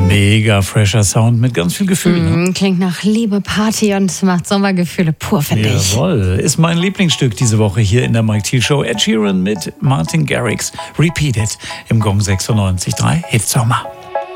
Mega fresher Sound mit ganz viel Gefühl. Ne? Klingt nach Liebe, Party und macht Sommergefühle pur, finde ich. Jawohl, ist mein Lieblingsstück diese Woche hier in der Mike Thiel Show. Ed Sheeran mit Martin Garrix. Repeat It im Gong 96.3 Hitsommer.